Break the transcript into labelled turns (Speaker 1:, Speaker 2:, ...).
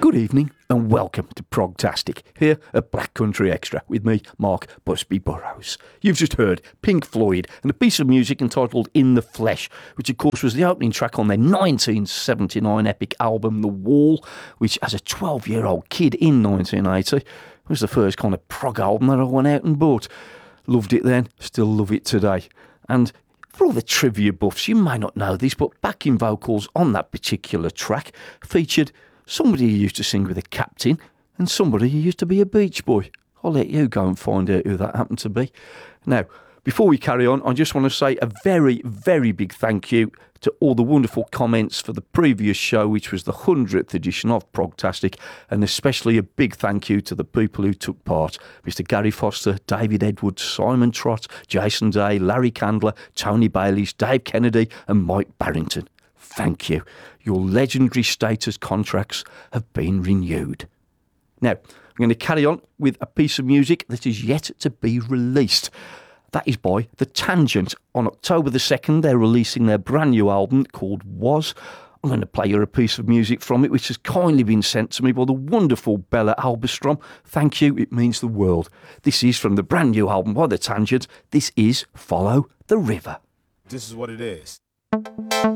Speaker 1: Good evening and welcome to Progtastic, here at Black Country Extra with me, Mark Busby Burrows. You've just heard Pink Floyd and a piece of music entitled In the Flesh, which of course was the opening track on their 1979 epic album The Wall, which as a 12-year-old kid in 1980 was the first kind of prog album that I went out and bought. Loved it then, still love it today. And for all the trivia buffs, you may not know this, but backing vocals on that particular track featured somebody who used to sing with a captain and somebody who used to be a beach boy. I'll let you go and find out who that happened to be. Now, before we carry on, I just want to say a very, very big thank you to all the wonderful comments for the previous show, which was the 100th edition of Progtastic, and especially a big thank you to the people who took part. Mr. Gary Foster, David Edwards, Simon Trott, Jason Day, Larry Candler, Tony Bayliss, Dave Kennedy and Mike Barrington. Thank you. Your legendary status contracts have been renewed. Now, I'm going to carry on with a piece of music that is yet to be released. That is by The Tangent. On October the 2nd, they're releasing their brand new album called Was. I'm going to play you a piece of music from it, which has kindly been sent to me by the wonderful Bella Albestrom. Thank you, it means the world. This is from the brand new album by The Tangent. This is Follow the River.
Speaker 2: This is what it is.